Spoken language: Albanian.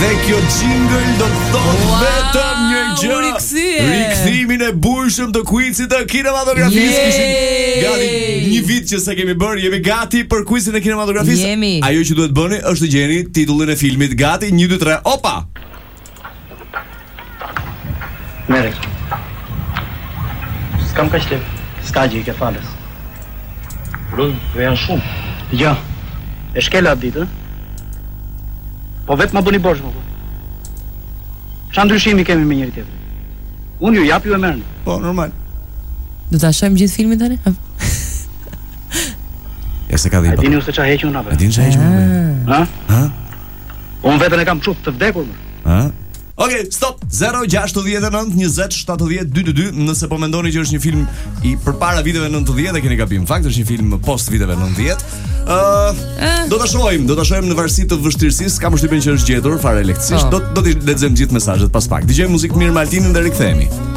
Dhe kjo jingle do të thotë vetëm një gjë. Rikthimin e burshëm të quizit të kinematografisë. Kishim gati një vit që sa kemi bërë, jemi gati për quizin e kinematografisë. Ajo që duhet bëni është të gjeni titullin e filmit. Gati, 1 2 3. Opa. Merë. S'kam kaq lek. S'ka gjë, ke falës. Do janë shumë. Ja. E shkela atë ditë, po vetë ma bëni borsh më. Qa ndryshimi kemi me njëri tjetrin? Unë ju jap, ju e merrni. Po, normal. Do ta shohim gjithë filmin tani? Ja se ka dhe i pa. E dini u se qa heqë unë ape? E dini që heqë unë? Ha? Unë vetën e kam quf të vdekur më. Ha? Okej, stop. 069 20 70 222. Nëse po mendoni që është një film i përpara viteve 90, e keni gabim. Në fakt është një film post viteve 90. Do ta shohim në varësi të vështirësisë. Kam përshtypjen që është gjetur fare lehtësisht. Do t'i lexojmë gjithë mesazhet pas pak. Dëgjojmë muzikë mirë me Altinin dhe rikthehemi.